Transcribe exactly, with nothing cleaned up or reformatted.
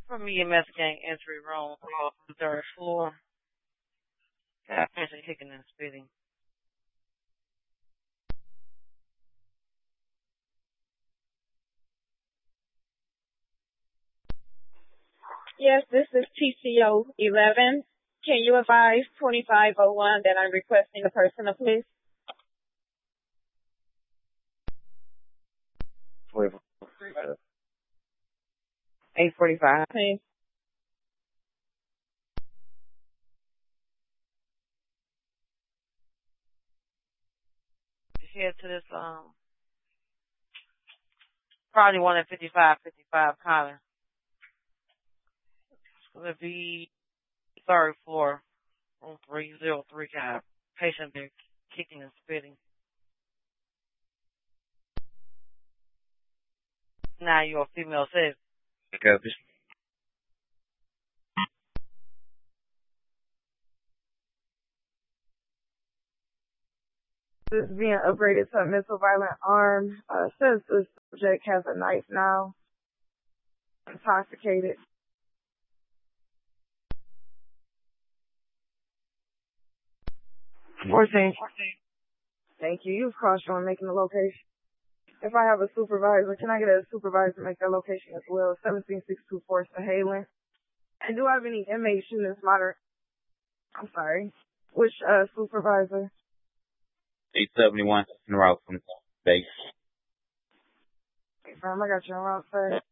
From me, Mexican entry room, off the third floor. Got a patient kicking and spitting. Yes, this is T C O eleven. Can you advise twenty-five oh one that I'm requesting a personal, please? eight forty-five. Please. Just head to this, um, probably one at fifty-five fifty-five Collins. It's going to be third floor, room three oh three. Got a patient there kicking and spitting. Now you're a female says. Okay. This is being upgraded to a missile violent arm. Uh, says the subject has a knife now. Intoxicated. fourteen. Thank you. You've crossed on making the location. If I have a supervisor, can I get a supervisor to make that location as well? seventeen six two four Sahalen. And do I have any inmates in this moderate? I'm sorry. Which uh, supervisor? eight seventy-one en route from base. Okay, fam, I got you on route, sir.